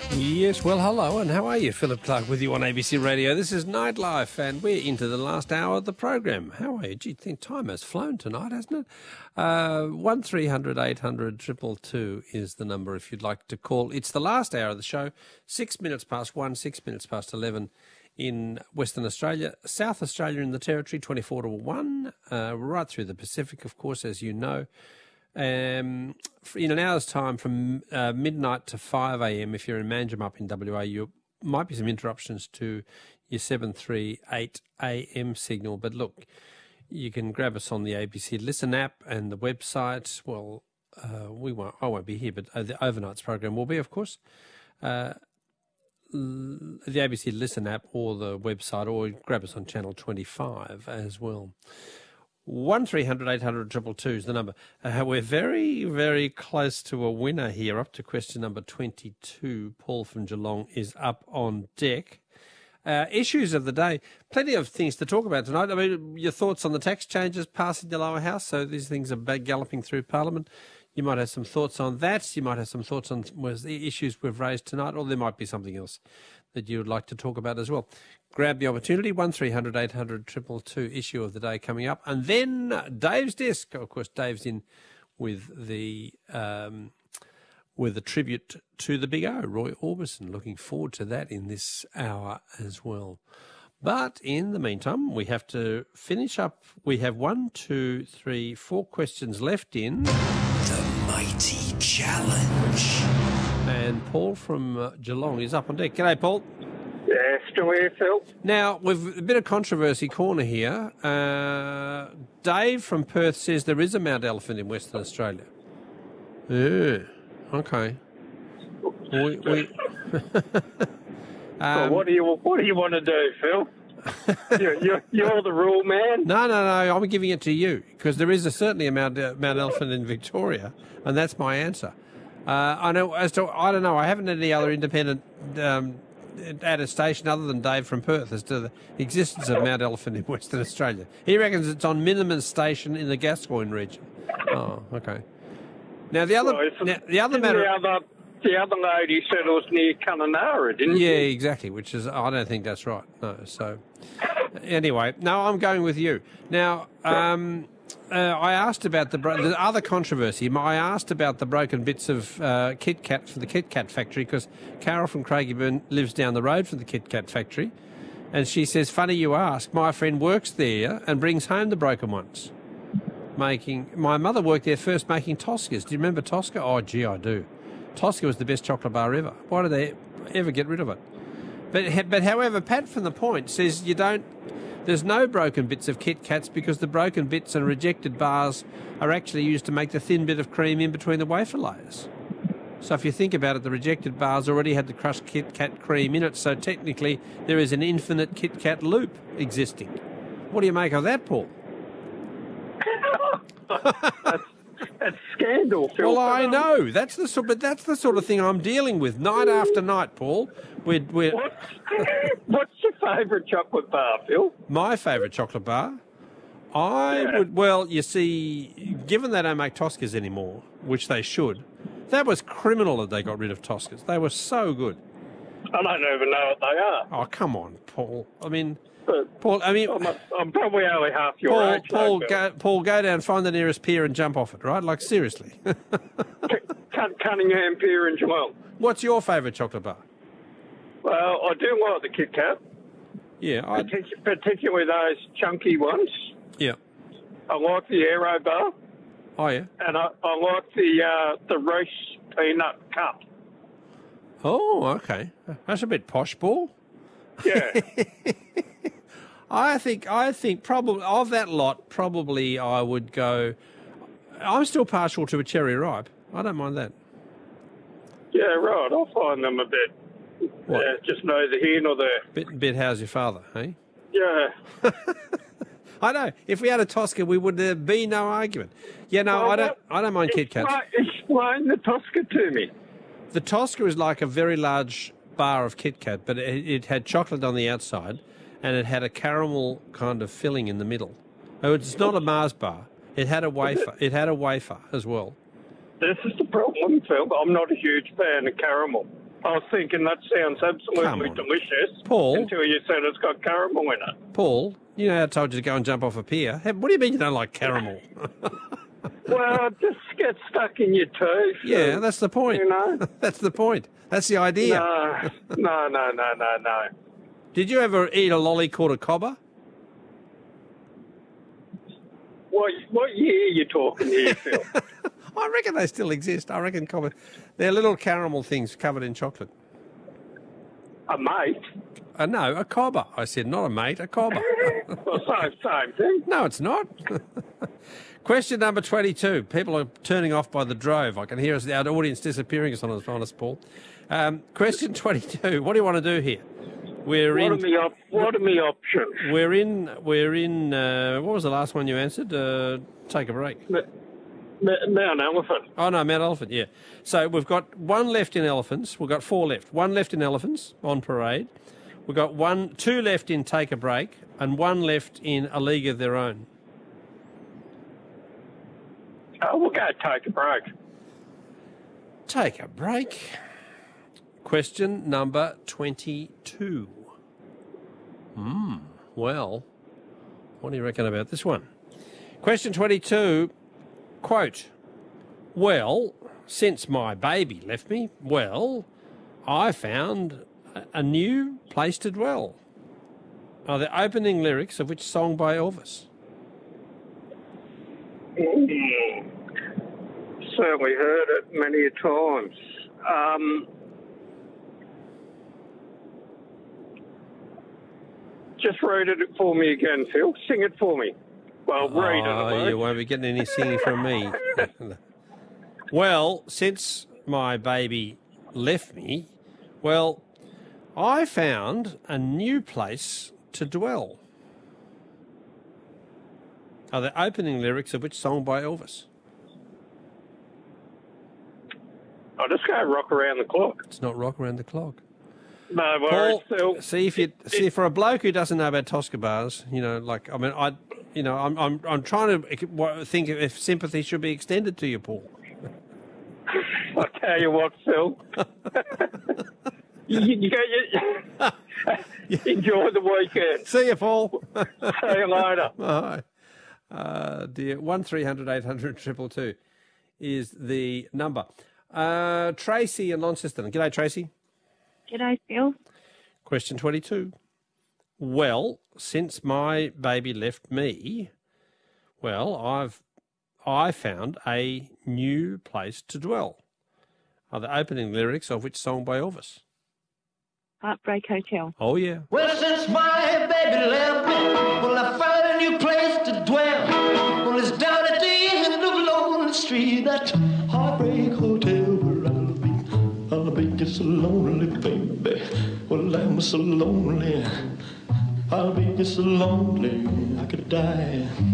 Yes, well, hello, and how are you? Philip Clark with you on ABC Radio. This is Nightlife, and we're into the last hour of the program. How are you? Gee, time has flown tonight, hasn't it? 1300 800 222 is the number if you'd like to call. It's the last hour of the show, 6 minutes past 1, 6 minutes past 11 in Western Australia, South Australia in the Territory, 24 to 1, right through the Pacific, of course, as you know. In an hour's time from midnight to 5 a.m, if you're in Manjimup in WA, you might be some interruptions to your 738 AM signal. But look, you can grab us on the ABC Listen app and the website. Well, I won't be here, but the overnight's program will be, of course. The ABC Listen app or the website, or grab us on Channel 25 as well. 1300 800 222 is the number. We're very, very close to a winner here, up to question number 22. Paul from Geelong is up on deck. Issues of the day. Plenty of things to talk about tonight. I mean, your thoughts on the tax changes passing the lower house. So these things are galloping through Parliament. You might have some thoughts on that. You might have some thoughts on the issues we've raised tonight, or there might be something else that you would like to talk about as well. Grab the opportunity. 1300 800 222 issue of the day coming up. And then Dave's Desk. Of course, Dave's in with the tribute to the Big O, Roy Orbison. Looking forward to that in this hour as well. But in the meantime, we have to finish up. We have 1, 2, 3, 4 questions left in The Mighty Challenge. And Paul from Geelong is up on deck. G'day, Paul. Yeah, still here, Phil. Now, we've a bit of controversy corner here. Dave from Perth says there is a Mount Elephant in Western Australia. Yeah, okay. Well, what do you want to do, Phil? You're the rule man. No. I'm giving it to you because there is certainly a Mount Elephant in Victoria, and that's my answer. I don't know. I haven't had any other independent attestation other than Dave from Perth as to the existence of Mount Elephant in Western Australia. He reckons it's on Miniman Station in the Gascoyne region. Oh, okay. Now the other The other lady said it was near Kununurra, didn't she? Yeah, exactly, which is, I don't think that's right. No, so anyway, no, I'm going with you. Now, I asked about the other controversy. I asked about the broken bits of Kit Kat for the Kit Kat factory because Carol from Craigieburn lives down the road from the Kit Kat factory. And she says, funny you ask, my friend works there and brings home the broken ones. My mother worked there first making Toscas. Do you remember Tosca? Oh, gee, I do. Tosca was the best chocolate bar ever. Why did they ever get rid of it? But however, Pat from the Point says there's no broken bits of Kit Kats because the broken bits and rejected bars are actually used to make the thin bit of cream in between the wafer layers. So if you think about it, the rejected bars already had the crushed Kit Kat cream in it, so technically there is an infinite Kit Kat loop existing. What do you make of that, Paul? That's scandal, Phil. Well, I know. That's the sort of thing I'm dealing with night after night, Paul. What's your favourite chocolate bar, Phil? My favourite chocolate bar? Well, you see, given they don't make Toscas anymore, which they should, that was criminal that they got rid of Toscas. They were so good. I don't even know what they are. Oh, come on, Paul. I'm probably only half your age. Paul, go down, find the nearest pier and jump off it, right? Like, seriously. Cunningham Pier in Geelong. What's your favourite chocolate bar? Well, I do like the Kit Kat. Yeah. Particularly those chunky ones. Yeah. I like the Aero bar. Oh, yeah? And I like the Reese peanut cup. Oh, okay. That's a bit posh, Paul. Yeah. I think probably of that lot, probably I would go. I'm still partial to a cherry ripe. I don't mind that. Yeah, right. I find them a bit. What? Just neither here nor there. Bit. How's your father? Hey. Yeah. I know. If we had a Tosca, we would be no argument. Yeah, no, I don't mind Kit Kats. Explain the Tosca to me. The Tosca is like a very large bar of Kit Kat, but it had chocolate on the outside, and it had a caramel kind of filling in the middle. Oh, it's not a Mars bar. It had a wafer. It had a wafer as well. This is the problem, Phil. I'm not a huge fan of caramel. I was thinking that sounds Come absolutely on. delicious. Paul. Until you said it's got caramel in it. Paul, you know I told you to go and jump off a pier. Hey, what do you mean you don't like caramel? Well, it just gets stuck in your teeth. Yeah, that's the point. You know? That's the point. That's the idea. No. Did you ever eat a lolly called a cobber? What year are you talking here, Phil? I reckon they still exist. I reckon cobber. They're little caramel things covered in chocolate. A mate? No, a cobber. I said not a mate, a cobber. Well, same thing. No, it's not. Question number 22. People are turning off by the drove. I can hear our audience disappearing on us, Paul. Question 22. What do you want to do here? What are my options? We're in. What was the last one you answered? Take a break. Mount Elephant. Oh no, Mount Elephant. Yeah. So we've got one left in elephants. We've got four left. One left in elephants on parade. We've got two left in Take a Break, and one left in A League of Their Own. Oh, we'll go Take a Break. Take a break. Question number 22. Well, what do you reckon about this one? Question 22, quote, well, since my baby left me, well, I found a new place to dwell. Are the opening lyrics of which song by Elvis? Certainly heard it many times. Just read it for me again, Phil. Sing it for me. Well, read it. Oh, you won't be getting any singing from me. Well, since my baby left me, well, I found a new place to dwell. Are the opening lyrics of which song by Elvis? I'll just go Rock Around the Clock. It's not Rock Around the Clock. No worries, Phil. See, for a bloke who doesn't know about Tosca bars, I'm trying to think if sympathy should be extended to you, Paul. I'll tell you what, Phil. you enjoy the weekend. See you, Paul. See you later. Bye. Dear, 1300 800 222 is the number. Tracy in Launceston. G'day, Tracy. G'day, Phil. Question 22. Well, since my baby left me, well, I found a new place to dwell. Are the opening lyrics of which song by Elvis? Heartbreak Hotel. Oh, yeah. Well, since my baby left me, well, I found a new place to dwell. Well, it's down at the end of Lonely Street, that Heartbreak Hotel where I'll be just so lonely, baby. Well, I'm so lonely, I'll be just so lonely, I could die.